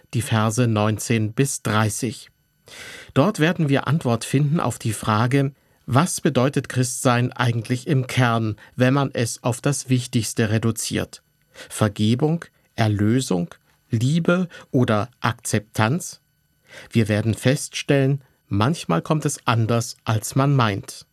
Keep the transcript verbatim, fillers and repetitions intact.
die Verse neunzehn bis dreißig. Dort werden wir Antwort finden auf die Frage, was bedeutet Christsein eigentlich im Kern, wenn man es auf das Wichtigste reduziert? Vergebung, Erlösung, Liebe oder Akzeptanz? Wir werden feststellen, manchmal kommt es anders, als man meint.